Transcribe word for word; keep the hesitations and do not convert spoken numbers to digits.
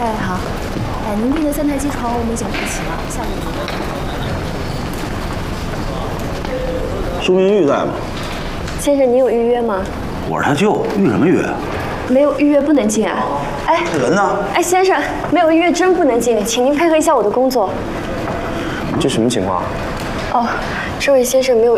哎，好。哎，您订的三台机床我们已经配齐了，下个月。 苏明玉在吗？ 先生，你有预约吗？ 我是他舅，预什么约？ 没有预约不能进啊！哎， 这人呢？ 哎，先生，没有预约真不能进，请您配合一下我的工作。 这什么情况？ 哦，这位先生没有